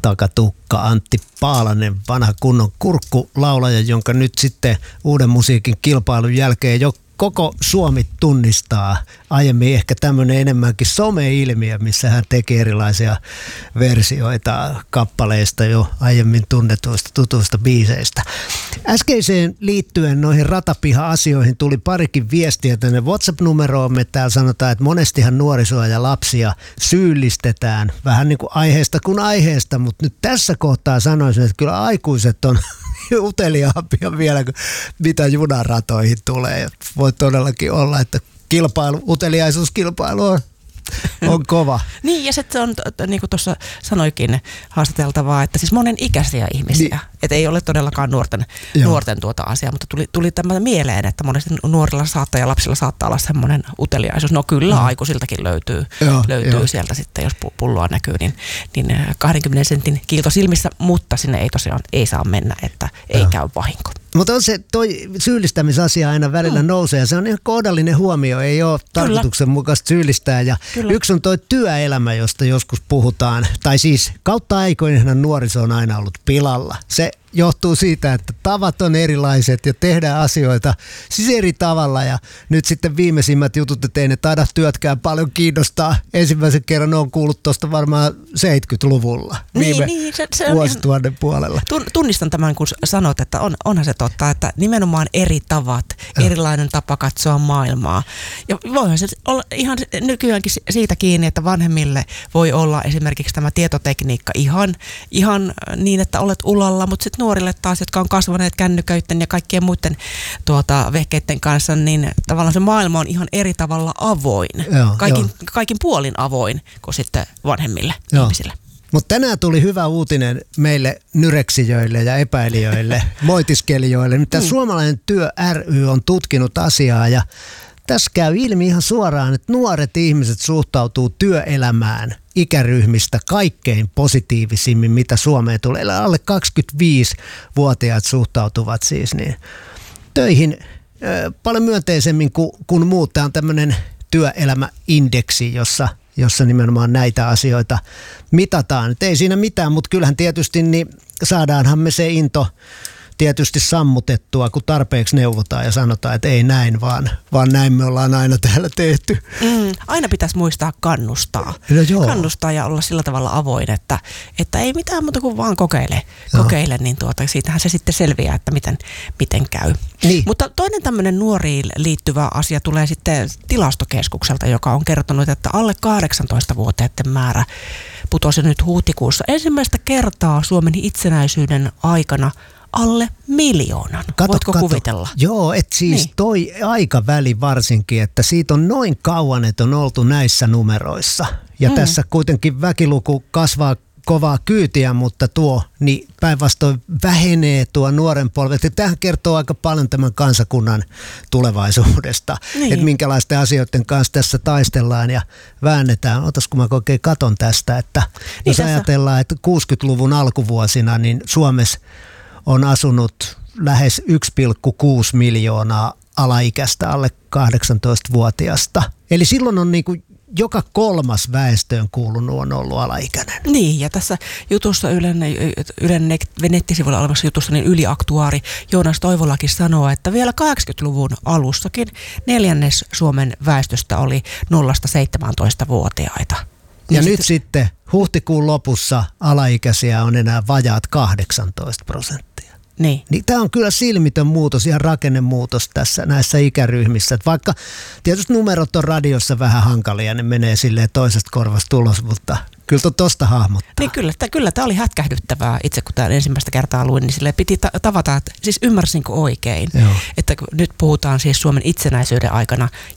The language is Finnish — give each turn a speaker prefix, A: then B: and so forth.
A: takatukka Antti Paalanen, vanha kunnon kurkkulaulaja, jonka nyt sitten uuden musiikin kilpailun jälkeen jo koko Suomi tunnistaa. Aiemmin ehkä tämmöinen enemmänkin some-ilmiö, missä hän teki erilaisia versioita kappaleista jo aiemmin tunnetuista tutuista biiseistä. Äskeiseen liittyen noihin ratapiha-asioihin tuli parikin viestiä tänne WhatsApp-numeroomme. Täällä sanotaan, että monestihan nuorisoa ja lapsia syyllistetään vähän niin kuin aiheesta kuin aiheesta, mutta nyt tässä kohtaa sanoisin, että kyllä aikuiset on uteliaampia vielä kuin mitä junaratoihin tulee. Voi todellakin olla, että uteliaisuuskilpailu on kova.
B: Niin, ja sitten on, niin kuin tuossa sanoikin, haastateltavaa, että siis monen ikäisiä ihmisiä. Niin. Että ei ole todellakaan nuorten asiaa, mutta tuli tämmöinen mieleen, että monesti nuorilla ja lapsilla saattaa olla semmoinen uteliaisuus. No kyllä, aikuisiltakin löytyy sieltä sitten, jos pulloa näkyy, niin 20 sentin kiilto silmissä, mutta sinne ei tosiaan saa mennä, että ei käy vahinko.
A: Mutta on se toi syyllistämisasia aina välillä nousee, ja se on ihan kohdallinen huomio, ei ole tarkoituksenmukaista syyllistää. Ja yksi on toi työelämä, josta joskus puhutaan, tai siis kautta aikoinaan nuoriso on aina ollut pilalla. Se johtuu siitä, että tavat on erilaiset ja tehdään asioita siis eri tavalla. Ja nyt sitten viimeisimmät jutut, että ei ne taida työtkään paljon kiinnostaa. Ensimmäisen kerran on kuullut tuosta varmaan 70-luvulla viime vuosituhannen puolella.
B: Tunnistan tämän, kun sanot, että onhan se totta, että nimenomaan eri tavat, erilainen tapa katsoa maailmaa. Ja voihan se olla ihan nykyäänkin siitä kiinni, että vanhemmille voi olla esimerkiksi tämä tietotekniikka ihan niin, että olet ulalla, mutta sitten nuorille taas, jotka on kasvaneet kännyköiden ja kaikkien muiden vehkeiden kanssa, niin tavallaan se maailma on ihan eri tavalla avoin. Kaikin puolin avoin kuin sitten vanhemmille ihmisille.
A: Mutta tänään tuli hyvä uutinen meille nyreksijöille ja epäilijöille, moitiskelijoille. Nyt Suomalainen työ ry on tutkinut asiaa ja tässä käy ilmi ihan suoraan, että nuoret ihmiset suhtautuu työelämään ikäryhmistä kaikkein positiivisimmin, mitä Suomeen tulee. Alle 25-vuotiaat suhtautuvat siis niin töihin paljon myönteisemmin kuin muut. Tämä on tämmöinen työelämäindeksi, jossa nimenomaan näitä asioita mitataan. Et ei siinä mitään, mutta kyllähän tietysti niin saadaanhan me se into tietysti sammutettua, kun tarpeeksi neuvotaan ja sanotaan, että ei näin, vaan näin me ollaan aina täällä tehty.
B: Aina pitäisi muistaa kannustaa.
A: No
B: kannustaa ja olla sillä tavalla avoin, että ei mitään muuta kuin vaan kokeile, niin siitähän se sitten selviää, että miten käy.
A: Niin.
B: Mutta toinen tämmöinen nuoriin liittyvä asia tulee sitten Tilastokeskukselta, joka on kertonut, että alle 18-vuotiaiden määrä putosi nyt huhtikuussa ensimmäistä kertaa Suomen itsenäisyyden aikana alle 1 000 000. Voitko kuvitella?
A: Joo, että siis niin. Toi aikaväli varsinkin, että siitä on noin kauan, että on oltu näissä numeroissa. Ja tässä kuitenkin väkiluku kasvaa kovaa kyytiä, mutta tuo niin päinvastoin vähenee tuo nuoren polvet. Ja tämähän kertoo aika paljon tämän kansakunnan tulevaisuudesta, että minkälaisten asioiden kanssa tässä taistellaan ja väännetään. Otas kun mä oikein katon tästä, että jos ajatellaan, että 60-luvun alkuvuosina niin Suomessa on asunut lähes 1,6 miljoonaa alaikäistä alle 18-vuotiaasta. Eli silloin on niin kuin joka 3. väestöön kuulunut on ollut alaikäinen.
B: Niin, ja tässä jutussa Ylen nettisivuilla olevassa jutussa niin yliaktuaari Joonas Toivolakin sanoo, että vielä 80-luvun alussakin 1/4 Suomen väestöstä oli 0–17-vuotiaita.
A: Ja nyt sitten huhtikuun lopussa alaikäisiä on enää vajaat 18%.
B: Niin.
A: Tämä on kyllä silmitön muutos, ihan rakennemuutos tässä näissä ikäryhmissä. Et vaikka tietysti numerot on radiossa vähän hankalia, ne menee silleen toisesta korvasta ulos, mutta kyllä tuosta hahmottaa.
B: Niin kyllä tämä oli hätkähdyttävää. Itse kun tämän ensimmäistä kertaa luin, niin sille piti tavata, että siis ymmärsinkö oikein, että nyt puhutaan siis Suomen itsenäisyyden aikana